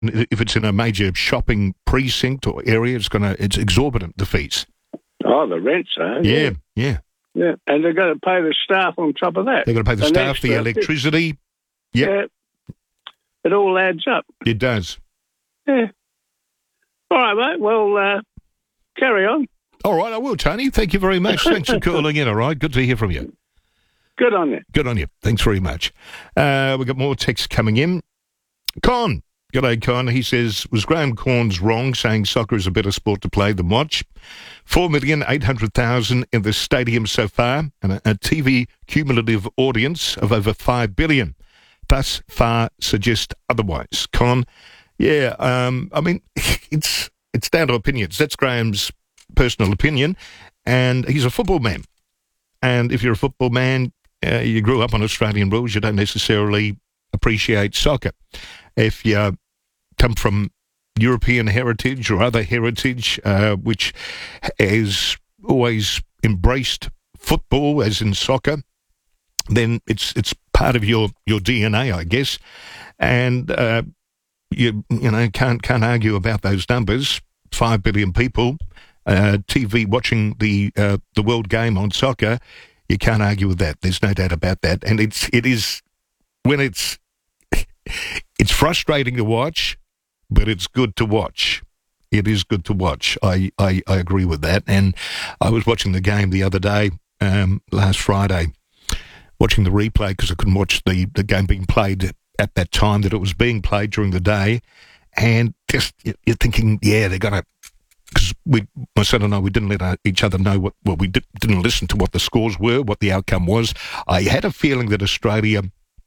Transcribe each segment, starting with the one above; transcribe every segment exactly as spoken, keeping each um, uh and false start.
if it's in a major shopping precinct or area, it's going to it's exorbitant, the fees. Oh, the rents are. Yeah, yeah. Yeah, and they've got to pay the staff on top of that. They've got to pay the An staff, extra- the electricity. Yep. Yeah. It all adds up. It does. Yeah. All right, mate. Well, uh, carry on. All right, I will, Tony. Thank you very much. Thanks for calling in, all right? Good to hear from you. Good on you. Good on you. Thanks very much. Uh, we've got more texts coming in. Con. G'day, Con. He says, was Graham Corns wrong saying soccer is a better sport to play than watch? four million eight hundred thousand in the stadium so far, and a, a T V cumulative audience of over five billion. Thus far suggest otherwise. Con, yeah, um, I mean, it's it's down to opinions. That's Graham's personal opinion, and he's a football man. And if you're a football man, uh, you grew up on Australian rules, you don't necessarily appreciate soccer. If you come from European heritage or other heritage, uh, which has always embraced football, as in soccer, then it's it's part of your, your D N A, I guess. And uh, you you know can't can't argue about those numbers. Five billion people, uh, T V watching the uh, the world game on soccer. You can't argue with that. There's no doubt about that. And it's it is when it's it's frustrating to watch, but it's good to watch. It is good to watch. I, I, I agree with that. And I was watching the game the other day, um, last Friday, watching the replay because I couldn't watch the, the game being played at that time that it was being played during the day. And just you're thinking, yeah, they're going to, because we, my son and I, we didn't let each other know what, well, we did, didn't listen to what the scores were, what the outcome was. I had a feeling that Australia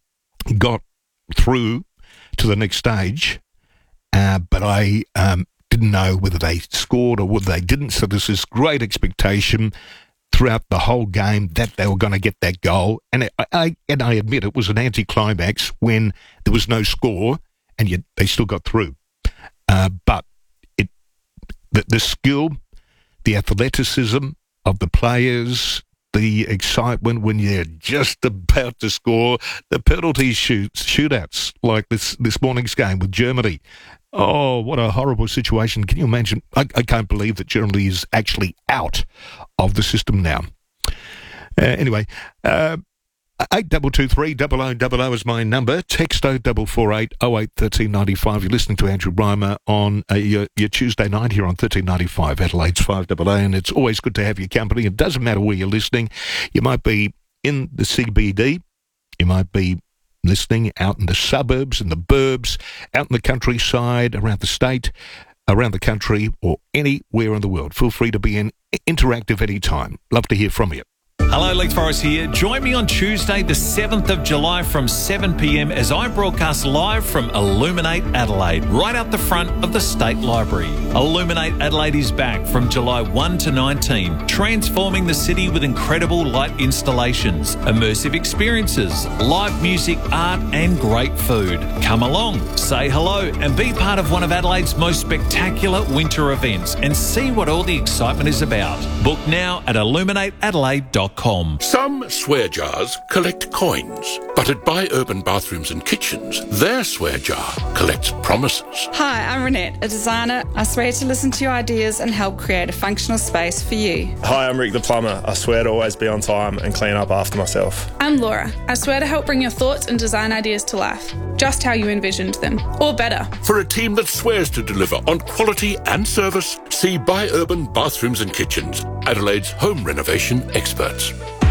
got through to the next stage, uh, but I um, didn't know whether they scored or whether they didn't. So there's this great expectation throughout the whole game that they were going to get that goal. And I, I and I admit it was an anticlimax when there was no score and yet they still got through. Uh, but it the, the skill, the athleticism of the players, the excitement when you're just about to score, the penalty shoots, shootouts like this, this morning's game with Germany. Oh, what a horrible situation. Can you imagine? I, I can't believe that Germany is actually out of the system now. Uh, anyway, uh, eight two two three, double oh double oh is my number. Text oh four four eight, oh eight, one three nine five. You're listening to Andrew Reimer on uh, your, your Tuesday night here on thirteen ninety-five, Adelaide's five double A, and it's always good to have your company. It doesn't matter where you're listening. You might be in the C B D. You might be listening out in the suburbs, in the burbs, out in the countryside, around the state, around the country, or anywhere in the world. Feel free to be in interactive anytime. Love to hear from you. Hello, Leith Forrest here. Join me on Tuesday, the seventh of July from seven p m as I broadcast live from Illuminate Adelaide, right out the front of the State Library. Illuminate Adelaide is back from July first to nineteenth, transforming the city with incredible light installations, immersive experiences, live music, art and great food. Come along, say hello and be part of one of Adelaide's most spectacular winter events and see what all the excitement is about. Book now at illuminate adelaide dot com. Some swear jars collect coins, but at Buy Urban Bathrooms and Kitchens, their swear jar collects promises. Hi, I'm Renette, a designer. I swear to listen to your ideas and help create a functional space for you. Hi, I'm Rick the plumber. I swear to always be on time and clean up after myself. I'm Laura. I swear to help bring your thoughts and design ideas to life, just how you envisioned them, or better. For a team that swears to deliver on quality and service, see Buy Urban Bathrooms and Kitchens, Adelaide's home renovation experts.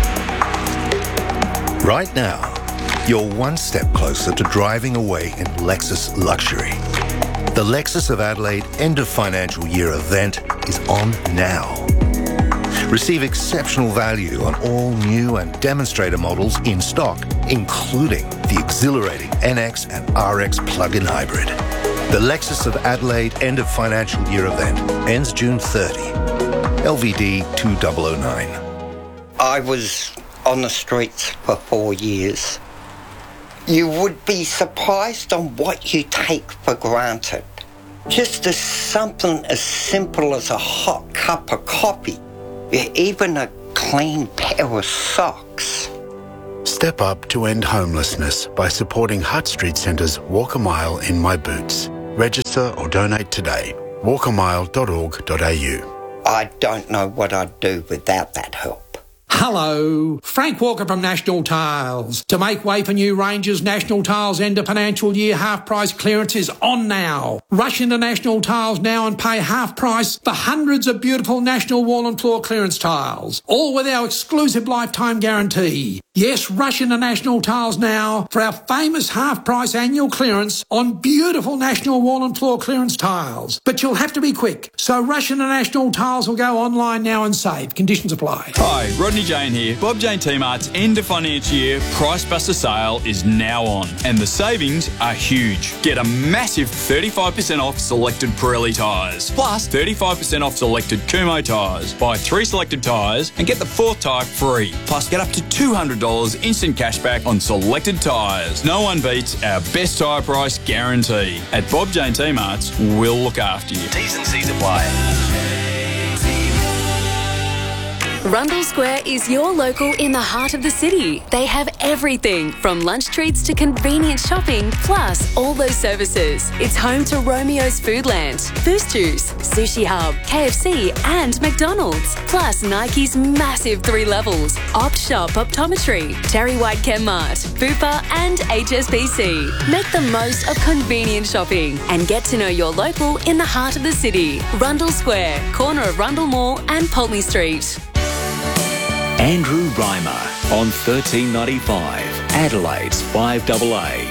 Right now, you're one step closer to driving away in Lexus luxury. The Lexus of Adelaide end of financial year event is on now. Receive exceptional value on all new and demonstrator models in stock, including the exhilarating N X and R X plug-in hybrid. The Lexus of Adelaide end of financial year event ends June thirtieth. L V D two thousand nine. I was on the streets for four years. You would be surprised on what you take for granted. Just as something as simple as a hot cup of coffee, even a clean pair of socks. Step up to end homelessness by supporting Hutt Street Centre's Walk a Mile in My Boots. Register or donate today. walk a mile dot org dot a u. I don't know what I'd do without that help. Hello, Frank Walker from National Tiles. To make way for new ranges, National Tiles end of financial year half price clearance is on now. Rush into National Tiles now and pay half price for hundreds of beautiful National wall and floor clearance tiles, all with our exclusive lifetime guarantee. Yes, rush into National Tiles now for our famous half price annual clearance on beautiful National wall and floor clearance tiles. But you'll have to be quick, so rush into National Tiles or go online now and save. Conditions apply. Hi, Rodney Jane here. Bob Jane T-Mart's end of financial year Price Buster sale is now on, and the savings are huge. Get a massive thirty-five percent off selected Pirelli tyres, plus thirty-five percent off selected Kumho tyres. Buy three selected tyres and get the fourth tyre free, plus get up to two hundred dollars instant cashback on selected tyres. No one beats our best tyre price guarantee. At Bob Jane T-Mart's, we'll look after you. T's and C's apply. Rundle Square is your local in the heart of the city. They have everything from lunch treats to convenient shopping, plus all those services. It's home to Romeo's Foodland, Boost Juice, Sushi Hub, K F C and McDonald's, plus Nike's massive three levels, Opt Shop Optometry, Terry White Chemmart, Bupa and H S B C. Make the most of convenient shopping and get to know your local in the heart of the city. Rundle Square, corner of Rundle Mall and Pulteney Street. Andrew Reimer on thirteen ninety-five, Adelaide's five A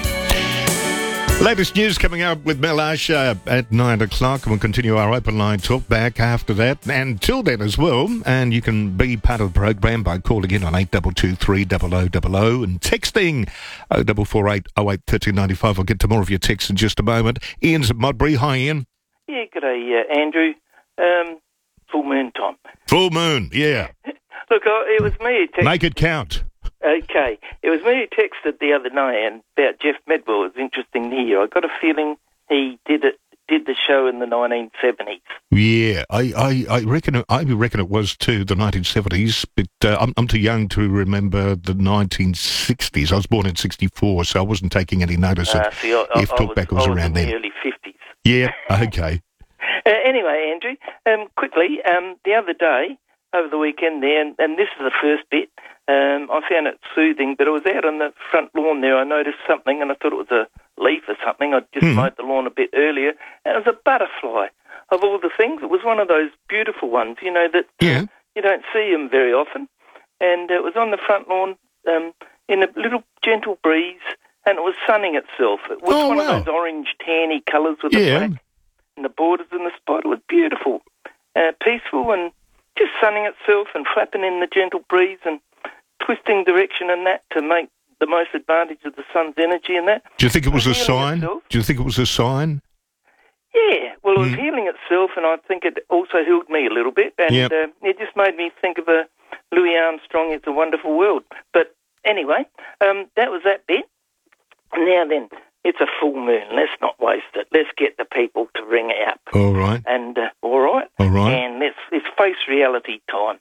A. Latest news coming up with Mel Asher at nine o'clock, and we'll continue our open line talk back after that, and till then as well. And you can be part of the program by calling in on eight two two three zero zero zero zero and texting oh four four eight oh eight one three nine five. I'll get to more of your texts in just a moment. Ian's at Modbury. Hi, Ian. Yeah, g'day, uh, Andrew. Um, full moon time. Full moon, yeah. Look, I, it was me who texted... Make it count. Okay. It was me who texted the other night and about Jeff Medwell. It was interesting to hear. I got a feeling he did it, did the show in the nineteen seventies. Yeah, I, I, I reckon it, I reckon it was too, the nineteen seventies, but uh, I'm, I'm too young to remember the nineteen sixties. I was born in sixty-four, so I wasn't taking any notice uh, of see, I, if I, Talkback I was, was, was around in then. the early fifties. Yeah, okay. uh, anyway, Andrew, um, quickly, um, the other day, over the weekend there, and, and this is the first bit, um, I found it soothing, but I was out on the front lawn there, I noticed something, and I thought it was a leaf or something. I just mm. mowed the lawn a bit earlier, and it was a butterfly. Of all the things, it was one of those beautiful ones, you know, that yeah. you don't see them very often, and it was on the front lawn um, in a little gentle breeze, and it was sunning itself. It was oh, one wow. of those orange, tanny colours with yeah. the black and the borders and the spot. It was beautiful, uh, peaceful, and just sunning itself and flapping in the gentle breeze and twisting direction and that to make the most advantage of the sun's energy and that. Do you think it was a healing sign? Itself. Do you think it was a sign? Yeah, well, it was mm. healing itself, and I think it also healed me a little bit, and yep. uh, it just made me think of a Louis Armstrong, It's a Wonderful World. But anyway, um, that was that bit. Now then, it's a full moon. Let's not waste it. Let's get the people to ring it up. All right. And, uh, all right. All right. And let's, let's face reality time.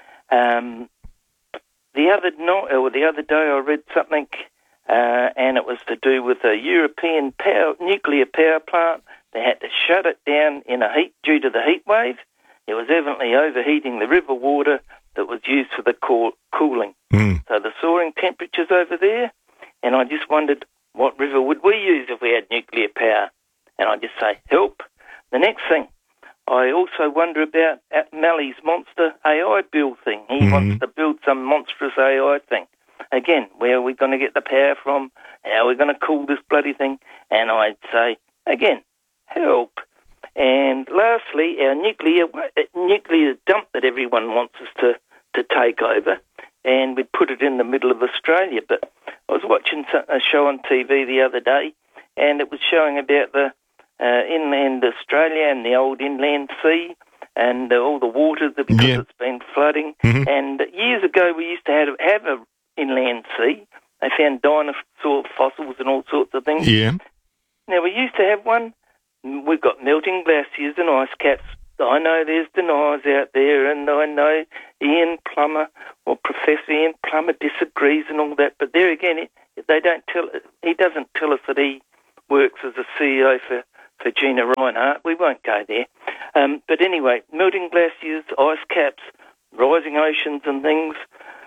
Um, the other night, or the other day, I read something, uh, and it was to do with a European power, nuclear power plant. They had to shut it down in a heat due to the heat wave. It was evidently overheating the river water that was used for the co- cooling. Mm. So the soaring temperatures over there, and I just wondered, what river would we use if we had nuclear power? And I just say, help. The next thing, I also wonder about Mally's monster A I build thing. He mm-hmm. wants to build some monstrous A I thing. Again, where are we going to get the power from? How are we going to cool this bloody thing? And I'd say, again, help. And lastly, our nuclear nuclear dump that everyone wants us to, to take over, and we'd put it in the middle of Australia. But I was watching a show on T V the other day, and it was showing about the uh, inland Australia and the old inland sea and uh, all the water that because yeah. it's been flooding. Mm-hmm. And years ago, we used to have, have a inland sea. They found dinosaur fossils and all sorts of things. Yeah. Now, we used to have one. We've got melting glaciers and ice caps. I know there's deniers out there, and I know Ian Plummer, or Professor Ian Plummer, disagrees and all that. But there again, it, they don't tell. He doesn't tell us that he works as a C E O for for Gina Reinhardt. We won't go there. Um, but anyway, melting glaciers, ice caps, rising oceans and things.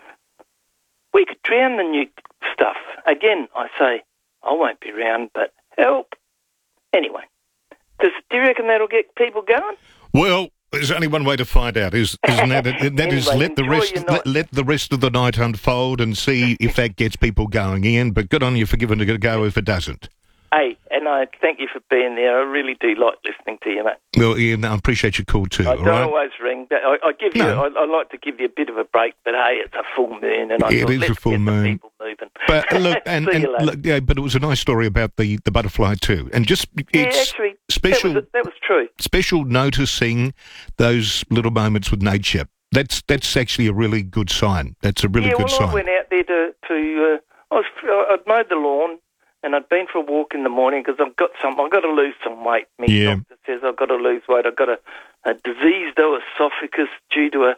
We could drown the nuke stuff. Again, I say, I won't be around, but help. Anyway, does, do you reckon that'll get people going? Well, there's only one way to find out. Is isn't that? That anyway, is let the rest let, let the rest of the night unfold and see if that gets people going in. But good on you for giving it a go if it doesn't. Hey, and I thank you for being there. I really do like listening to you, mate. Well, Ian, I appreciate your call too. I all don't right? always ring. But I, I give you. No. I, I like to give you a bit of a break. But hey, it's a full moon, and I It thought, is let's a full get moon. the people moving. But uh, look, and, See and you later. look, yeah, but it was a nice story about the, the butterfly too, and just Yeah, it's actually, special. That was, that was true. Special noticing those little moments with nature. That's that's actually a really good sign. That's a really yeah, good well, sign. I went out there to to. Uh, I was. I'd mowed the lawn. And I'd been for a walk in the morning because I've got some. I've got to lose some weight. My Yeah. doctor says I've got to lose weight. I've got a, a diseased esophagus due to a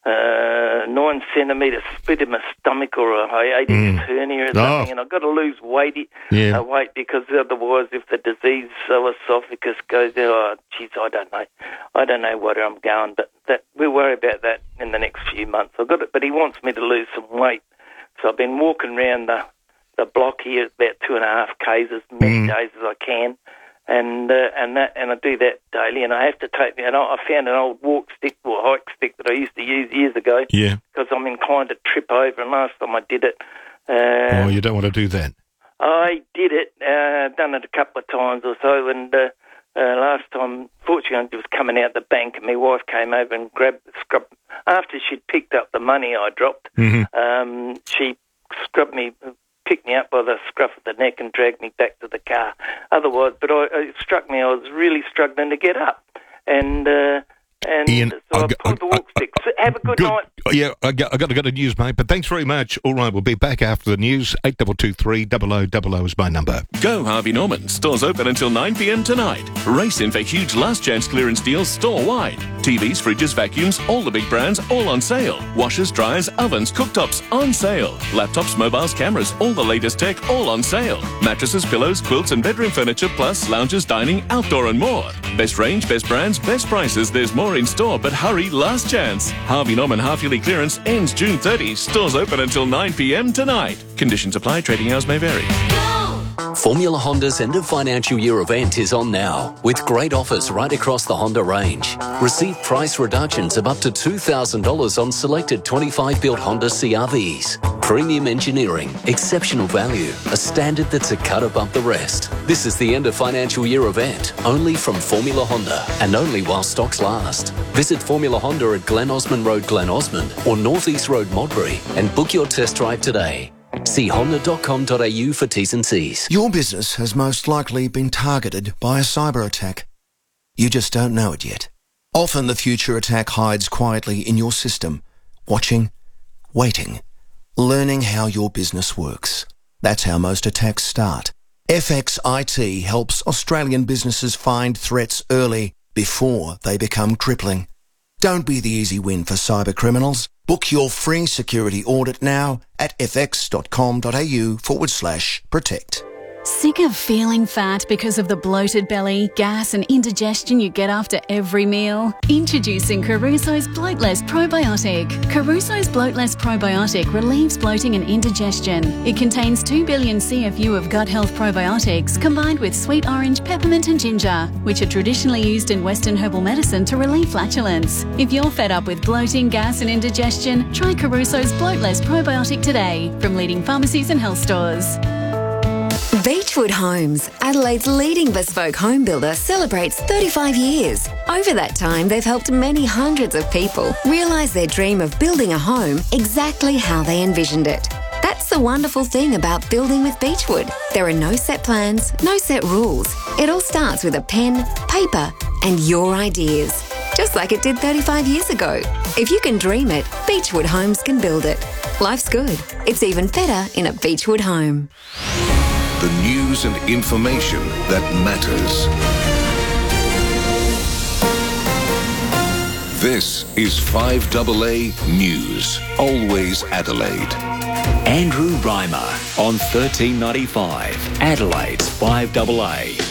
uh, nine centimetre split in my stomach or a hiatus Mm. hernia or Oh. something. And I've got to lose weight. Yeah. Uh, weight because otherwise, if the diseased esophagus goes there, oh, geez, I don't know. I don't know where I'm going. But that we'll worry about that in the next few months. I've got it, but he wants me to lose some weight. So I've been walking around the. the block here, about two and a half k's as many Mm. days as I can, and uh, and that and I do that daily. And I have to take. And I I found an old walk stick or hike stick that I used to use years ago. Yeah. Because I'm inclined to trip over. And last time I did it, uh, Oh, you don't want to do that. I did it. Uh, done it a couple of times or so, and. Uh, Uh, last time, fortunately, I was coming out the bank, and my wife came over and grabbed, scrubbed. After she'd picked up the money I dropped, Mm-hmm. um, she scrubbed me, picked me up by the scruff of the neck and dragged me back to the car. Otherwise, but I, it struck me I was really struggling to get up. And uh, and Ian, so I I, got- pulled the walk stick. So have a good, Good. night. Yeah, I got, I got to go to news, mate. But thanks very much. All right, we'll be back after the news. Eight double two three double o double o is my number. Go Harvey Norman. Stores open until nine p.m. tonight. Race in for huge last chance clearance deals store-wide. T Vs, fridges, vacuums, all the big brands, all on sale. Washers, dryers, ovens, cooktops, on sale. Laptops, mobiles, cameras, all the latest tech, all on sale. Mattresses, pillows, quilts and bedroom furniture, plus lounges, dining, outdoor and more. Best range, best brands, best prices. There's more in store, but hurry, last chance. Harvey Norman half-yearly clearance ends June thirtieth. Stores open until nine p.m. tonight. Conditions apply. Trading hours may vary. Formula Honda's end of financial year event is on now, with great offers right across the Honda range. Receive price reductions of up to two thousand dollars on selected twenty-five built Honda C R Vs. Premium engineering, exceptional value, a standard that's a cut above the rest. This is the end of financial year event, only from Formula Honda, and only while stocks last. Visit Formula Honda at Glen Osmond Road, Glen Osmond, or North East Road, Modbury, and book your test drive today. See honda dot com dot a u for T's and C's. Your business has most likely been targeted by a cyber attack. You just don't know it yet. Often the future attack hides quietly in your system, watching, waiting, learning how your business works. That's how most attacks start. F X I T helps Australian businesses find threats early before they become crippling. Don't be the easy win for cyber criminals. Book your free security audit now at f x dot com dot a u forward slash protect. Sick of feeling fat because of the bloated belly, gas and indigestion you get after every meal? Introducing Caruso's Bloatless Probiotic. Caruso's Bloatless Probiotic relieves bloating and indigestion. It contains two billion C F U of gut health probiotics combined with sweet orange, peppermint and ginger, which are traditionally used in Western herbal medicine to relieve flatulence. If you're fed up with bloating, gas and indigestion, try Caruso's Bloatless Probiotic today from leading pharmacies and health stores. Beechwood Homes, Adelaide's leading bespoke home builder, celebrates thirty-five years. Over that time, they've helped many hundreds of people realise their dream of building a home exactly how they envisioned it. That's the wonderful thing about building with Beechwood. There are no set plans, no set rules. It all starts with a pen, paper, and your ideas. Just like it did thirty-five years ago. If you can dream it, Beechwood Homes can build it. Life's good. It's even better in a Beechwood home. The news and information that matters. This is five A A News. Always Adelaide. Andrew Reimer on thirteen ninety-five, Adelaide's five A A.